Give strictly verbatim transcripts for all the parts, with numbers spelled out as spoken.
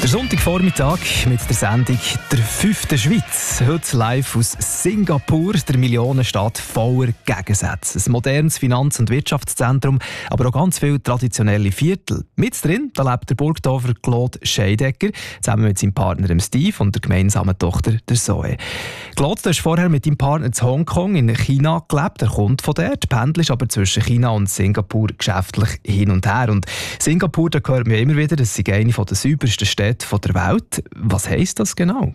Sonntagvormittag mit der Sendung «Der fünfte Schweiz». Heute live aus Singapur, der Millionenstadt voller Gegensätze. Ein modernes Finanz- und Wirtschaftszentrum, aber auch ganz viele traditionelle Viertel. Mit drin da lebt der Burgdorfer Claude Scheidecker, zusammen mit seinem Partner Steve und der gemeinsamen Tochter der Zoe. Claude, du hast vorher mit deinem Partner in Hongkong in China gelebt. Er kommt von dort, pendelst aber zwischen China und Singapur geschäftlich hin und her. Und Singapur, da hört man immer wieder, das ist eine der saubersten Städte von der Welt. Was heisst das genau?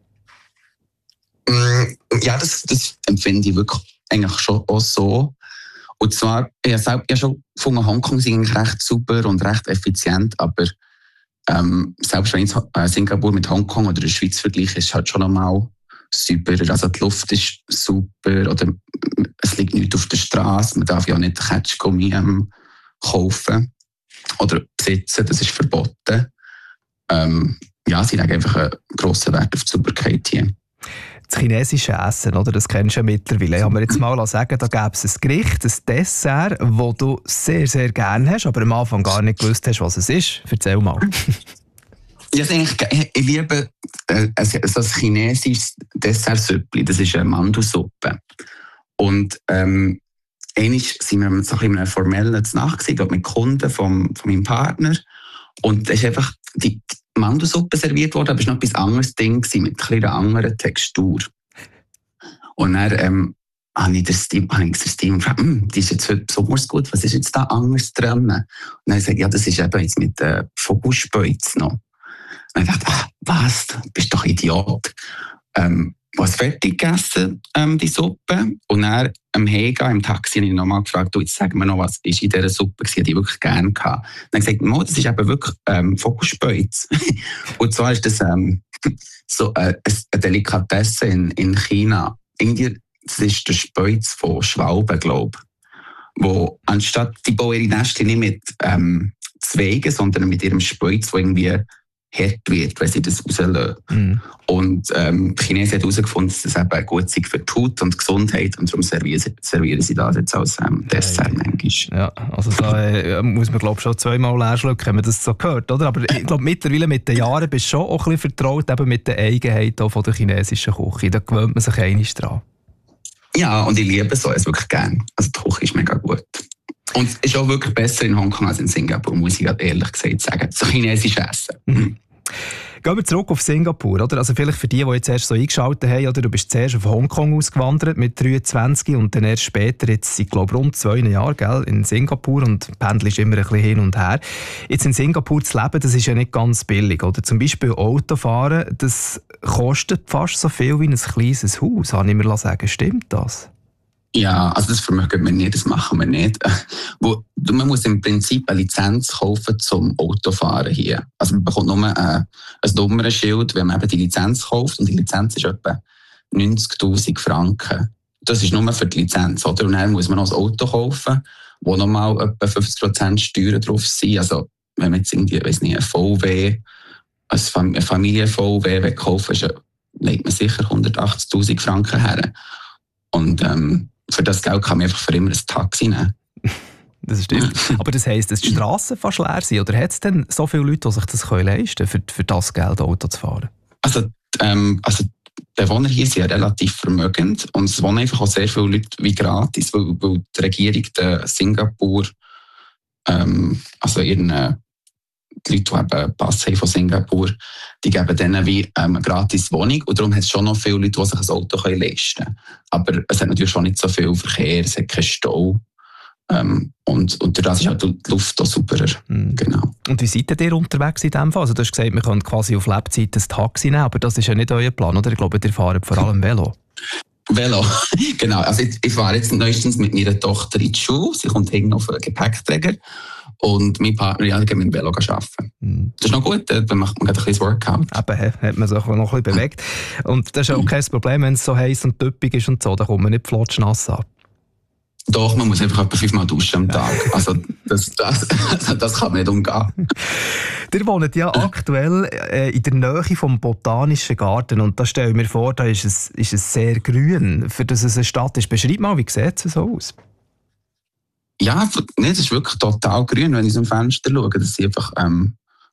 Ja, das, das empfinde ich wirklich eigentlich schon auch so. Und zwar, ich habe ja schon gefunden, Hongkong ist eigentlich recht super und recht effizient, aber ähm, selbst wenn ich Singapur mit Hongkong oder der Schweiz vergleiche, ist es halt schon einmal super. Also die Luft ist super, oder es liegt nichts auf der Straße, man darf ja nicht Ketschgummi ähm, kaufen oder besitzen, das ist verboten. Ähm, ja, sie legen einfach einen grossen Wert auf die Sauberkeit hier. Das chinesische Essen, oder? Das kennst du ja mittlerweile. Ich habe mir jetzt mal sagen, da gäbe es ein Gericht, ein Dessert, das du sehr, sehr gerne hast, aber am Anfang gar nicht gewusst hast, was es ist. Erzähl mal. Ja, ich, ich liebe äh, also ein chinesisches Dessert-Süppli. Das ist eine Mandelsuppe. Und ähm, einmal sind wir so in einem formellen Nacht gewesen, mit Kunden vom, von meinem Partner. Und da ist einfach die Mandelsuppe serviert worden, aber es war noch etwas anderes Ding mit einer anderen Textur. Und dann ähm, habe ich den Steam, habe ich den Steam gefragt, die ist jetzt heute besonders gut, was ist jetzt da anders dran? Und dann habe ich gesagt, ja, das ist eben jetzt mit äh, Vogelspeuz noch. Und ich dachte, ach, was, du bist doch Idiot. Ähm, was fertig gegessen, ähm, die Suppe. Und dann am Heimgehen im Taxi habe ich nochmal gefragt, du, jetzt sag mir noch, was ist in dieser Suppe, die ich wirklich gerne hatte. Und dann habe ich gesagt, das ist eben wirklich ähm, Vogelspeuz. Und zwar ist das ähm, so äh, eine Delikatesse in, in China. Irgendwie, das ist der Speuz von Schwalben, glaube ich. Wo anstatt, die bauen ihre Nester nicht mit ähm, Zweigen, sondern mit ihrem Speuz, der irgendwie hart wird, wenn sie das rauslassen. Mm. Und ähm, die Chinesen haben herausgefunden, dass das eben gut sei für die Haut und die Gesundheit, und darum servieren sie, servieren sie das jetzt als ähm, Dessert manchmal. Ja, also da äh, muss man, glaube ich, schon zweimal leer schlucken, wenn man das so hört, oder? Aber ich glaube, mittlerweile mit den Jahren bist du schon auch ein bisschen vertraut eben mit den Eigenheiten von der chinesischen Küche. Da gewöhnt man sich einiges dran. Ja, und ich liebe so es wirklich gerne. Also die Küche ist mega gut. Und es ist auch wirklich besser in Hongkong als in Singapur, muss ich ehrlich gesagt sagen. So chinesisch Essen. Mhm. Gehen wir zurück auf Singapur, oder? Also vielleicht für die, die jetzt erst so eingeschaltet haben, oder? Du bist zuerst auf Hongkong ausgewandert mit dreiundzwanzig und dann erst später, jetzt seit glaube rund zwei Jahren, gell, in Singapur, und pendelst immer ein bisschen hin und her. Jetzt in Singapur zu leben, das ist ja nicht ganz billig, oder? Zum Beispiel Autofahren, das kostet fast so viel wie ein kleines Haus, habe ich mir sagen. Stimmt das? Ja, also das vermögen wir nicht, das machen wir nicht. Wo, man muss im Prinzip eine Lizenz kaufen zum Autofahren hier. Also man bekommt nur äh, ein Nummernschild, wenn man eben die Lizenz kauft, und die Lizenz ist etwa neunzigtausend Franken. Das ist nur für die Lizenz, oder? Und dann muss man noch ein Auto kaufen, wo nochmal etwa fünfzig Prozent Steuern drauf sind. Also wenn man jetzt irgendwie, weiss nicht, ein V W, ein Familien-V W kaufen will, legt man sicher hundertachtzigtausend Franken her. Und ähm, für das Geld kann man einfach für immer ein Taxi nehmen. Das stimmt. Aber das heisst, dass die Strassen fast leer sind? Oder hat es denn so viele Leute, die sich das leisten können, für, für das Geld Auto zu fahren? Also, ähm, also die Bewohner hier sind ja relativ vermögend. Und es wohnen einfach auch sehr viele Leute wie gratis, weil, weil die Regierung der Singapur, ähm, also ihren, äh, die Leute, die eben Pass haben von Singapur, die geben denen wie ähm, eine gratis Wohnung. Und darum hat es schon noch viele Leute, die sich ein Auto leisten können. Aber es hat natürlich schon nicht so viel Verkehr, es hat keinen Stau. Ähm, und, und das ist auch die Luft auch superer. Mm. Genau. Und wie seid ihr unterwegs in diesem Fall? Also du hast gesagt, wir können quasi auf Lebzeit ein Taxi nehmen, aber das ist ja nicht euer Plan, oder? Ich glaube, ihr fahrt vor allem Velo. Velo, genau. Also ich, ich fahre jetzt neuestens mit meiner Tochter in die Schule. Sie kommt hinten auf einen Gepäckträger. Und mein Partner, ja, geht mit dem Velo arbeiten. Mm. Das ist noch gut, dann macht man ein bisschen Workout. Eben, hat man sich auch noch ein bisschen bewegt. Und das ist auch kein Problem, wenn es so heiß und töppig ist und so, da kommt man nicht flotschnass an. Doch, man muss einfach etwa fünfmal duschen am Tag. Also das, das, das kann man nicht umgehen. Ihr wohnt ja aktuell äh, in der Nähe vom Botanischen Garten, und da stelle ich mir vor, da ist es, ist es sehr grün, für das es eine Stadt ist. Beschreib mal, wie sieht es so aus? Ja, nee, es ist wirklich total grün, wenn ich aus dem Fenster schaue. Das sind einfach ähm,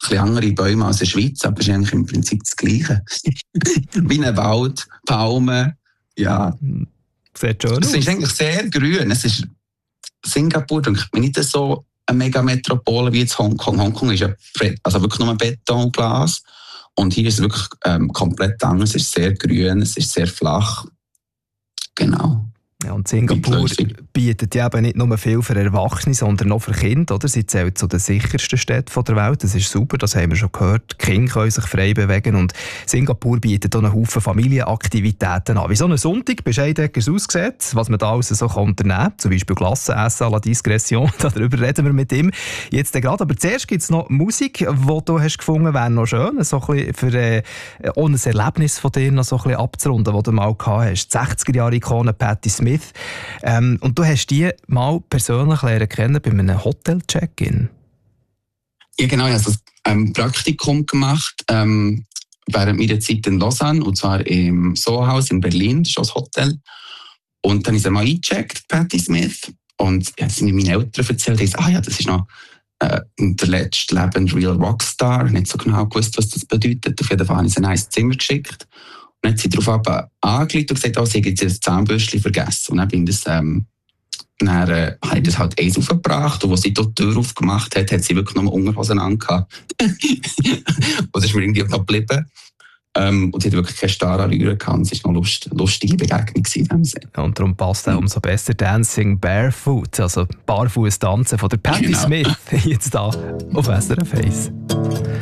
bisschen andere Bäume als in der Schweiz, aber es ist eigentlich im Prinzip das Gleiche. Wie ein Wald, Palmen, ja. Sieht schön aus. Es ist eigentlich sehr grün. Es ist Singapur, denke ich, nicht so eine Megametropole wie jetzt Hongkong. Hongkong ist ja also wirklich nur Beton und Glas. Und hier ist es wirklich ähm, komplett anders. Es ist sehr grün, es ist sehr flach. Genau. Ja, und Singapur bietet ja eben nicht nur viel für Erwachsene, sondern auch für Kinder. Oder? Sie zählt zu den sichersten Städten der Welt. Das ist super, das haben wir schon gehört. Die Kinder können sich frei bewegen und Singapur bietet auch einen Haufen Familienaktivitäten an. Wie so ein Sonntag bei Scheideckers aussieht, was man da alles so unternehmen kann. Zum Beispiel Glasse essen à la Discretion. Darüber reden wir mit ihm jetzt gerade. Aber zuerst gibt es noch Musik, die du hast gefunden wäre noch schön. So ein bisschen für äh, auch ein Erlebnis von dir noch so ein bisschen abzurunden, das du mal gehabt hast. Die sechziger-Jahre-Ikone Patti Smith. Ähm, und du hast die mal persönlich lernen kennen bei einem Hotel-Check-In. Ja, genau. Ich habe ein ähm, Praktikum gemacht ähm, während meiner Zeit in Lausanne, und zwar im Soho-Haus in Berlin, das ist auch das Hotel. Und dann habe ich sie mal eingecheckt, Patti Smith. Und ja, das sind mir meine Eltern erzählt, die gesagt, ah ja, das ist noch äh, der letzte lebende Real Rockstar. Ich habe nicht so genau gewusst, was das bedeutet. Auf jeden Fall habe ich sie in ein Zimmer geschickt. Und dann hat sie darauf angelegt und gesagt, oh, sie hat jetzt das Zahnbürstchen vergessen. Und dann bin ich das, ähm, dann, äh, habe ich das halt eins aufgebracht. Und als sie dort die Tür aufgemacht hat, hat sie wirklich nur Unterhosen angehabt. Und das ist mir irgendwie noch geblieben. Ähm, und sie hat wirklich keine starre Rühren gehabt. Es war noch eine Lust, lustige Begegnung in dem Sinne. Und darum passt auch umso besser Dancing Barefoot, also Barfuß tanzen von der Patti Genau. Smith, jetzt da auf S R F eins.